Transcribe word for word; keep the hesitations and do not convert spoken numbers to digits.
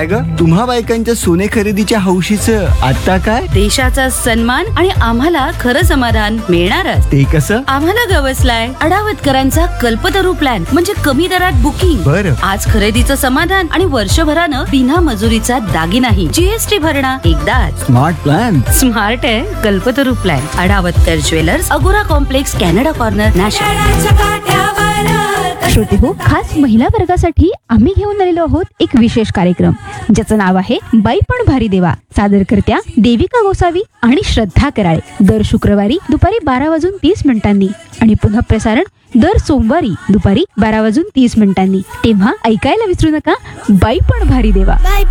काय ग, तुम्हा बायकांच्या सोने खरेदीच्या हौशीचं आता काय? देशाचा सन्मान आणि आम्हाला खरं समाधान मिळणारच. ते कसं? आम्हाला गवसलाय अडावतकरांचा कल्पतरू प्लॅन, म्हणजे कमी दरात बुकिंग. बरं. आज खरेदीचं समाधान आणि वर्षभरानं बिना मजुरीचा दागिनाही. जीएसटी भरणा एकदाच. Smart plan. स्मार्ट आहे कल्पतरू प्लॅन. अडावतकर ज्वेलर्स, अगोरा कॉम्प्लेक्स, कॅनडा कॉर्नर, नाशिक. श्रोते हो, खास महिला वर्गासाठी आम्ही घेऊन आलेलो आहोत एक विशेष कार्यक्रम ज्याचं नाव आहे बाई पण भारी देवा. सादरकर्त्या देविका गोसावी आणि श्रद्धा कराळे. दर शुक्रवारी दुपारी बारा वाजून तीस मिनिटांनी आणि पुन्हा प्रसारण दर सोमवारी दुपारी बारा वाजून तीस मिनिटांनी. तेव्हा ऐकायला विसरू नका बाई पण भारी देवा.